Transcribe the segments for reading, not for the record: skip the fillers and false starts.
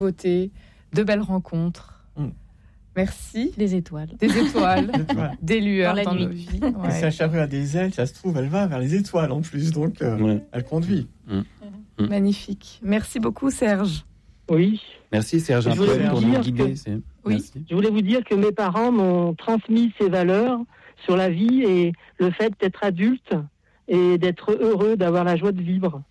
beauté, de belles rencontres. Merci. Des étoiles. Des étoiles, des lueurs dans nos vies. Ouais. Et sa charrue a des ailes, ça se trouve, elle va vers les étoiles en plus, donc elle conduit. Magnifique. Merci beaucoup, Serge. Oui. Merci, Serge, pour nous guider. Oui. Je voulais vous dire que mes parents m'ont transmis ces valeurs sur la vie et le fait d'être adulte et d'être heureux, d'avoir la joie de vivre.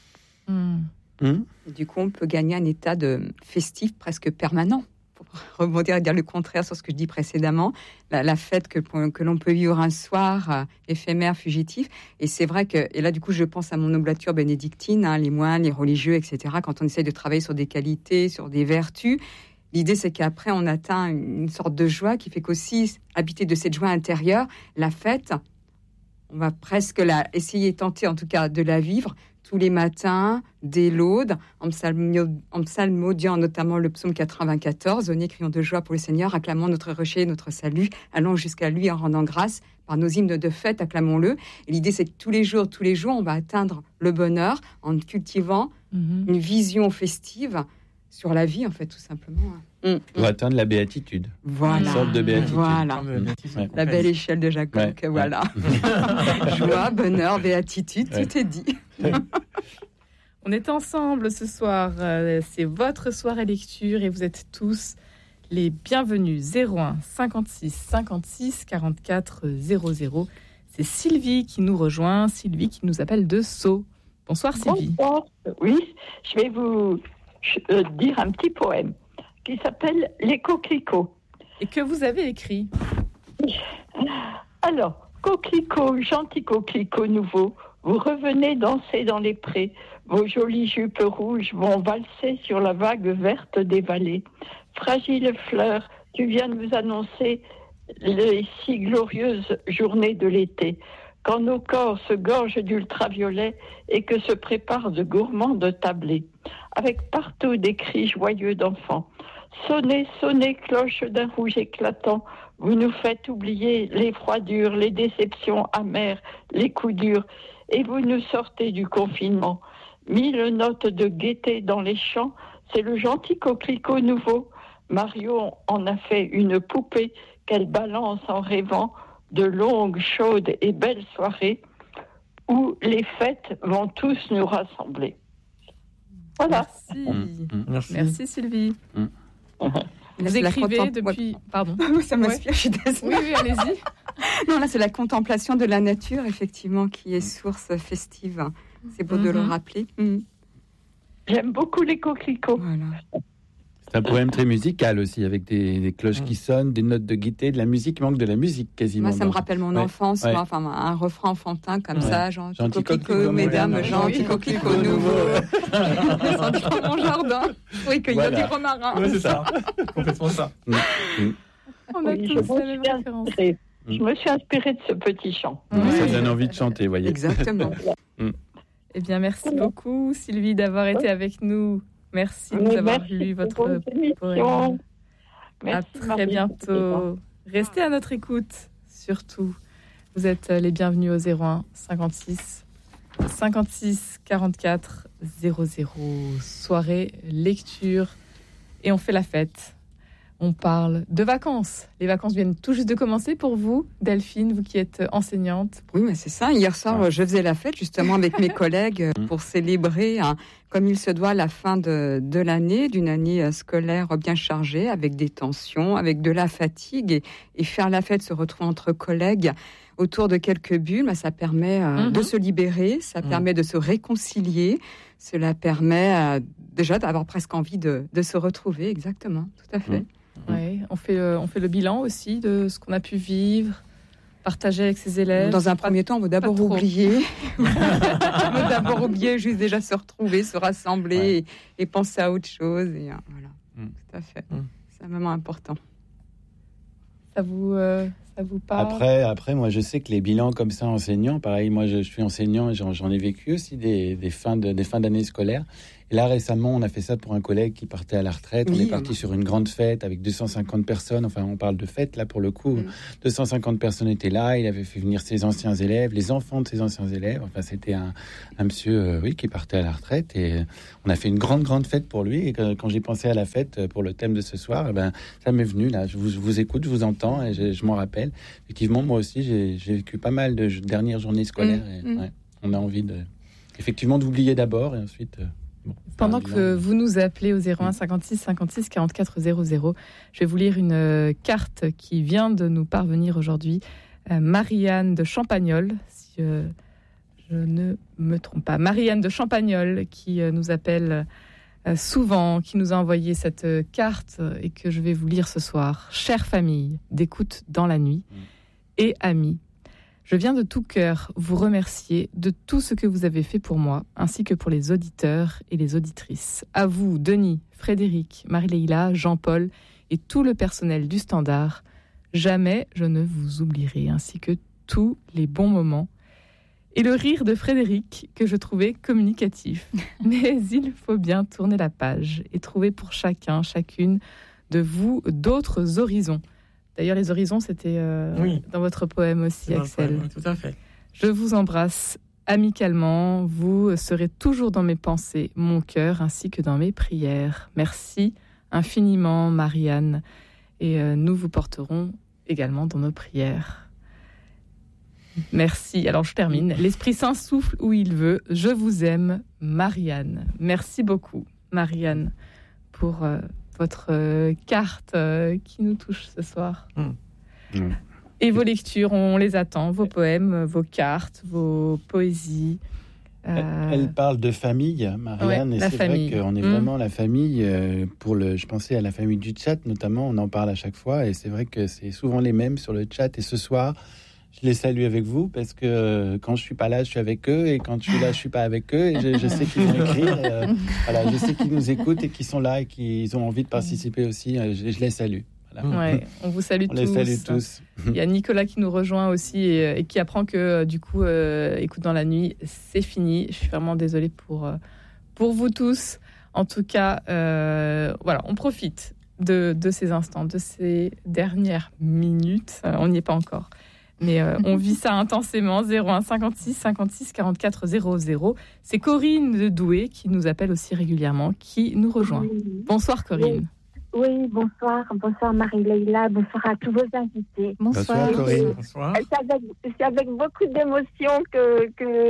Du coup, on peut gagner un état de festif presque permanent. Pour rebondir et dire le contraire sur ce que je dis précédemment, la fête que l'on peut vivre un soir éphémère, fugitif. Et c'est vrai que, et là du coup je pense à mon oblature bénédictine, les moines, les religieux, etc. Quand on essaye de travailler sur des qualités, sur des vertus, l'idée c'est qu'après on atteint une sorte de joie qui fait qu'aussi, habité de cette joie intérieure, la fête, on va presque essayer, tenter en tout cas de la vivre tous les matins, dès l'aude, en psalmodiant notamment le psaume 94, « Venez, crions de joie pour le Seigneur, acclamons notre rocher, notre salut, allons jusqu'à lui en rendant grâce, par nos hymnes de fête, acclamons-le. » Et l'idée, c'est que tous les jours, on va atteindre le bonheur en cultivant une vision festive sur la vie, en fait, tout simplement. Pour atteindre la béatitude. Voilà. Une sorte de béatitude. Voilà. La belle échelle de Jacob, voilà. Joie, bonheur, béatitude, tout est dit. On est ensemble ce soir. C'est votre soirée lecture et vous êtes tous les bienvenus. 01 56 56 44 00. C'est Sylvie qui nous rejoint. Sylvie qui nous appelle de Sceaux. Bonsoir Sylvie. Bonsoir. Oui, je vais vous dire un petit poème qui s'appelle Les coquelicots. Et que vous avez écrit. Alors, coquelicots, gentils coquelicots nouveaux, vous revenez danser dans les prés. Vos jolies jupes rouges vont valser sur la vague verte des vallées. Fragile fleur, tu viens de nous annoncer les si glorieuses journées de l'été. Quand nos corps se gorgent d'ultraviolet et que se préparent de gourmandes tablées. Avec partout des cris joyeux d'enfants. Sonnez, sonnez, cloche d'un rouge éclatant. Vous nous faites oublier les froidures, les déceptions amères, les coups durs. Et vous nous sortez du confinement. 1000 notes de gaieté dans les champs, c'est le gentil coquelicot nouveau. Marion en a fait une poupée qu'elle balance en rêvant de longues, chaudes et belles soirées où les fêtes vont tous nous rassembler. Voilà. Merci Sylvie. Vous écrivez depuis... Pardon. Ça m'inspire, je suis désolée. Oui, allez-y. Non, là, c'est la contemplation de la nature, effectivement, qui est source festive. C'est beau de le rappeler. J'aime beaucoup les coquelicots. Voilà. C'est un poème très musical aussi, avec des cloches qui sonnent, des notes de gaieté, de la musique. Il manque de la musique quasiment. Moi, ça me rappelle mon enfance, moi, enfin, un refrain enfantin comme ça, genre gentil coquelicot, mesdames, gentil coquelicot nouveau. Descendu dans mon jardin pour y cueillir du romarin. Oui, c'est ça. Complètement ça. On a tous la même référence. Je me suis inspirée de ce petit chant. Ça donne envie de chanter, voyez. Exactement. Eh bien, merci beaucoup, Sylvie, d'avoir été avec nous. Merci de nous avoir lu votre poème. À très bientôt. Restez à notre écoute, surtout. Vous êtes les bienvenus au 01 56 56 44 00. Soirée, lecture, et on fait la fête. On parle de vacances. Les vacances viennent tout juste de commencer pour vous, Delphine, vous qui êtes enseignante. Oui, mais c'est ça. Hier soir, je faisais la fête justement avec mes collègues pour célébrer, comme il se doit, la fin de l'année, d'une année scolaire bien chargée, avec des tensions, avec de la fatigue. Et faire la fête, se retrouver entre collègues autour de quelques bulles, ça permet de se libérer, ça permet de se réconcilier. Cela permet déjà d'avoir presque envie de se retrouver, exactement, tout à fait. Ouais, on fait le bilan aussi de ce qu'on a pu vivre, partager avec ses élèves. Dans un premier temps, on veut d'abord oublier. On veut d'abord oublier, juste déjà se retrouver, se rassembler et penser à autre chose. Et, voilà, tout à fait. C'est un moment important. Ça vous parle? Après, moi, je sais que les bilans comme ça, enseignants, pareil, moi, je suis enseignant et j'en ai vécu aussi des fins d'année scolaire. Et là, récemment, on a fait ça pour un collègue qui partait à la retraite. On est parti sur une grande fête avec 250 personnes. Enfin, on parle de fête, là, pour le coup. 250 personnes étaient là. Il avait fait venir ses anciens élèves, les enfants de ses anciens élèves. Enfin, c'était un monsieur, qui partait à la retraite. Et on a fait une grande fête pour lui. Et quand j'ai pensé à la fête pour le thème de ce soir, ça m'est venu, là. Je vous écoute, je vous entends et je m'en rappelle. Effectivement, moi aussi, j'ai vécu pas mal de dernières journées scolaires. Et, on a envie effectivement d'oublier d'abord et ensuite... Pendant que vous nous appelez au 01 56 56 44 00, je vais vous lire une carte qui vient de nous parvenir aujourd'hui. Marie-Anne de Champagnole, si je ne me trompe pas. Marie-Anne de Champagnole qui nous appelle souvent, qui nous a envoyé cette carte et que je vais vous lire ce soir. Chère famille d'écoute dans la nuit et amis, je viens de tout cœur vous remercier de tout ce que vous avez fait pour moi, ainsi que pour les auditeurs et les auditrices. À vous, Denis, Frédéric, Marie-Leila, Jean-Paul et tout le personnel du Standard, jamais je ne vous oublierai, ainsi que tous les bons moments. Et le rire de Frédéric, que je trouvais communicatif. Mais il faut bien tourner la page et trouver pour chacune de vous d'autres horizons. D'ailleurs, les horizons, c'était dans votre poème aussi, dans Axel. Poème, tout à fait. Je vous embrasse amicalement. Vous serez toujours dans mes pensées, mon cœur, ainsi que dans mes prières. Merci infiniment, Marie-Anne. Et nous vous porterons également dans nos prières. Merci. Alors, je termine. L'Esprit Saint souffle où il veut. Je vous aime, Marie-Anne. Merci beaucoup, Marie-Anne, pour... votre carte qui nous touche ce soir. Et vos lectures, on les attend, vos poèmes, vos cartes, vos poésies. Elle parle de famille, Marie-Anne, et c'est famille. Vrai qu'on est vraiment la famille. Je pensais à la famille du chat, notamment, on en parle à chaque fois, et c'est vrai que c'est souvent les mêmes sur le chat. Et ce soir, je les salue avec vous, parce que quand je suis pas là, je suis avec eux, et quand je suis là, je suis pas avec eux, et je sais qu'ils vont écrire. Voilà, je sais qu'ils nous écoutent et qu'ils sont là et qu'ils ont envie de participer aussi. Je les salue. Voilà. Ouais, on vous salue tous. Les salue tous. Il y a Nicolas qui nous rejoint aussi et qui apprend que du coup, écoute dans la nuit, c'est fini. Je suis vraiment désolée pour vous tous. En tout cas, voilà, on profite de ces instants, de ces dernières minutes. On n'y est pas encore. Mais on vit ça intensément. 01 56 56 44 00. C'est Corinne de Douai qui nous appelle aussi régulièrement, qui nous rejoint. Bonsoir Corinne. Oui, bonsoir. Bonsoir Marie-Leila. Bonsoir à tous vos invités. Bonsoir Corinne. Bonsoir. C'est avec beaucoup d'émotion que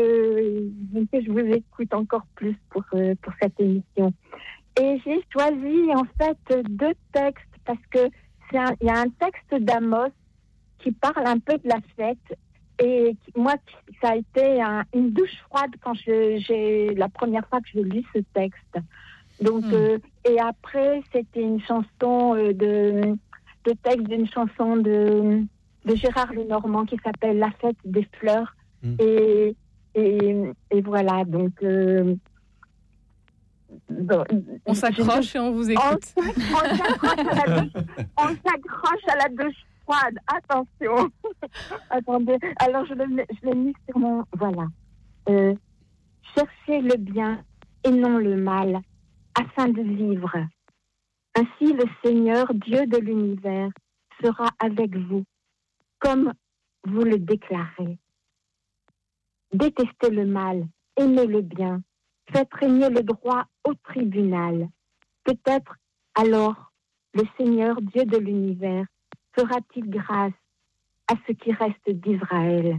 je vous écoute encore plus pour cette émission. Et j'ai choisi en fait 2 textes parce que il y a un texte d'Amos qui parle un peu de la fête. Et moi, ça a été une douche froide quand la première fois que je lis ce texte. Donc, et après, c'était une chanson le texte d'une chanson de Gérard Lenormand qui s'appelle La fête des fleurs. Et voilà, donc... on s'accroche et on vous écoute. On s'accroche à la douche froide. Attention. Attendez. Alors, je l'ai mis sur mon... Voilà. Cherchez le bien et non le mal, afin de vivre. Ainsi, le Seigneur, Dieu de l'univers, sera avec vous, comme vous le déclarez. Détestez le mal, aimez le bien, faites régner le droit au tribunal. Peut-être alors le Seigneur, Dieu de l'univers, fera-t-il grâce à ce qui reste d'Israël.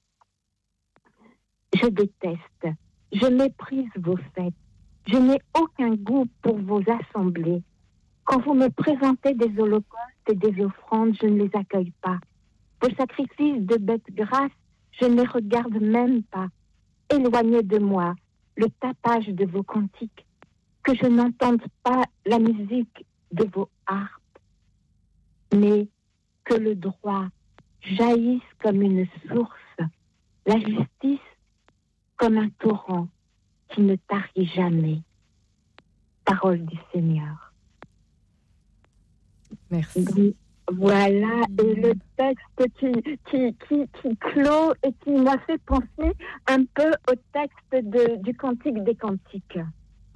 Je déteste, je méprise vos fêtes. Je n'ai aucun goût pour vos assemblées. Quand vous me présentez des holocaustes et des offrandes, je ne les accueille pas. Vos sacrifices de bêtes grasses, je ne les regarde même pas. Éloignez de moi le tapage de vos cantiques, que je n'entende pas la musique de vos harpes, mais que le droit jaillisse comme une source, la justice comme un torrent qui ne tarit jamais. Parole du Seigneur. Merci. Donc, voilà, et le texte qui clôt et qui m'a fait penser un peu au texte du Cantique des Cantiques.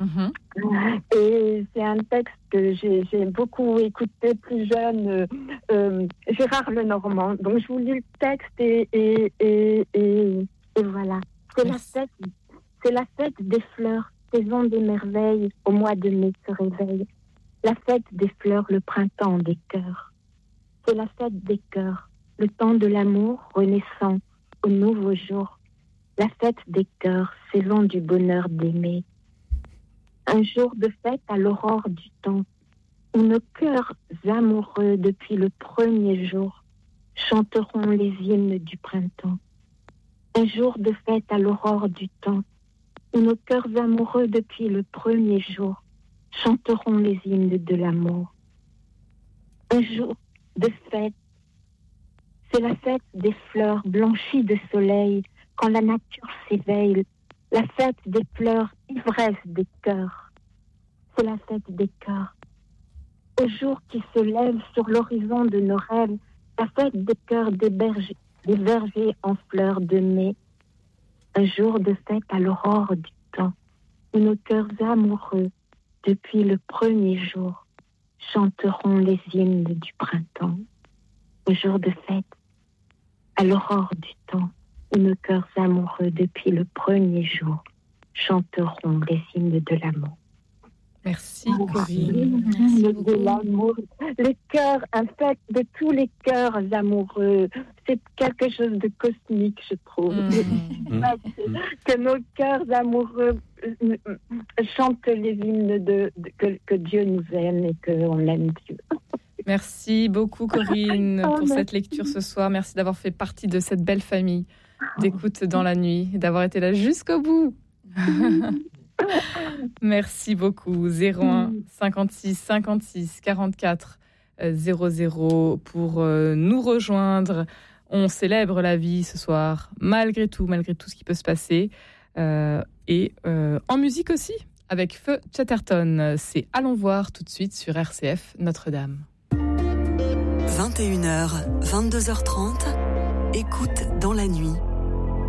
Et c'est un texte que j'ai beaucoup écouté plus jeune, Gérard Lenormand. Donc je vous lis le texte et voilà. C'est la fête des fleurs, saison des merveilles, au mois de mai se réveille. La fête des fleurs, le printemps des cœurs. C'est la fête des cœurs, le temps de l'amour renaissant au nouveau jour. La fête des cœurs, saison du bonheur d'aimer. Un jour de fête à l'aurore du temps, où nos cœurs amoureux depuis le premier jour chanteront les hymnes du printemps. Un jour de fête à l'aurore du temps, où nos cœurs amoureux depuis le premier jour chanteront les hymnes de l'amour. Un jour de fête, c'est la fête des fleurs blanchies de soleil quand la nature s'éveille. La fête des fleurs, ivresse des cœurs. C'est la fête des cœurs. Au jour qui se lève sur l'horizon de nos rêves, la fête des cœurs des vergers en fleurs de mai. Un jour de fête à l'aurore du temps, où nos cœurs amoureux, depuis le premier jour, chanteront les hymnes du printemps. Un jour de fête à l'aurore du temps, où nos cœurs amoureux depuis le premier jour chanteront les hymnes de l'amour. Merci Corinne. De l'amour, le cœur, un fait de tous les cœurs amoureux, c'est quelque chose de cosmique, je trouve. Que nos cœurs amoureux chantent les hymnes que Dieu nous aime et qu'on aime Dieu. Merci beaucoup Corinne pour cette lecture ce soir. Merci d'avoir fait partie de cette belle famille d'écoute dans la nuit et d'avoir été là jusqu'au bout. Merci beaucoup. 01 56 56 44 00 pour nous rejoindre. On célèbre la vie ce soir, malgré tout ce qui peut se passer. Et en musique aussi, avec Feu Chatterton. C'est Allons voir tout de suite sur RCF Notre-Dame. 21h, 22h30, écoute dans la nuit.